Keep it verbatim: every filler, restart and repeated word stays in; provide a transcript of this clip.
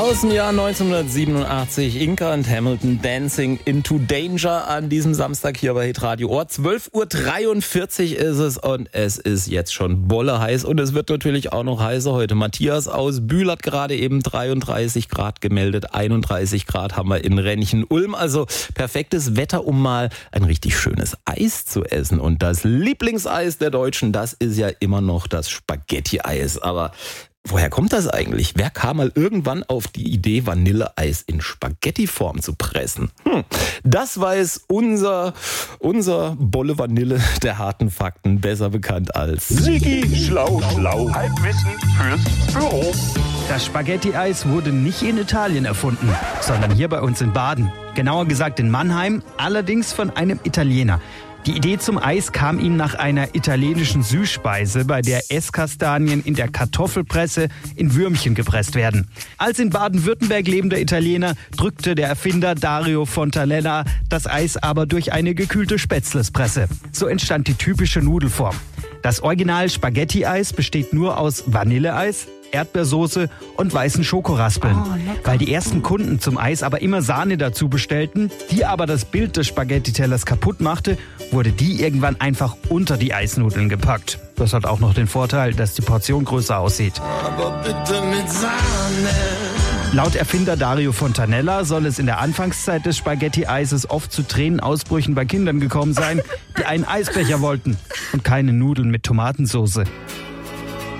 Aus dem Jahr neunzehnhundertsiebenundachtzig, Inca und Hamilton, Dancing into Danger an diesem Samstag hier bei Hitradio Ohr. zwölf Uhr dreiundvierzig ist es und es ist jetzt schon bolle heiß und es wird natürlich auch noch heißer heute. Matthias aus Bühl hat gerade eben dreiunddreißig Grad gemeldet, einunddreißig Grad haben wir in Renchen-Ulm. Also perfektes Wetter, um mal ein richtig schönes Eis zu essen. Und das Lieblingseis der Deutschen, das ist ja immer noch das Spaghetti-Eis. Aber woher kommt das eigentlich? Wer kam mal irgendwann auf die Idee, Vanilleeis in Spaghettiform zu pressen? Hm. Das weiß unser, unser Bolle Vanille der harten Fakten, besser bekannt als Sigi Schlau Schlau. Halbwissen fürs Büro. Das Spaghetti-Eis wurde nicht in Italien erfunden, sondern hier bei uns in Baden. Genauer gesagt in Mannheim, allerdings von einem Italiener. Die Idee zum Eis kam ihm nach einer italienischen Süßspeise, bei der Esskastanien in der Kartoffelpresse in Würmchen gepresst werden. Als in Baden-Württemberg lebender Italiener drückte der Erfinder Dario Fontanella das Eis aber durch eine gekühlte Spätzlespresse. So entstand die typische Nudelform. Das Original Spaghetti-Eis besteht nur aus Vanilleeis, Erdbeersoße und weißen Schokoraspeln. Oh, weil die ersten Kunden zum Eis aber immer Sahne dazu bestellten, die aber das Bild des Spaghetti-Tellers kaputt machte, wurde die irgendwann einfach unter die Eisnudeln gepackt. Das hat auch noch den Vorteil, dass die Portion größer aussieht. Aber bitte mit Sahne. Laut Erfinder Dario Fontanella soll es in der Anfangszeit des Spaghetti-Eises oft zu Tränenausbrüchen bei Kindern gekommen sein, die einen Eisbecher wollten und keine Nudeln mit Tomatensauce.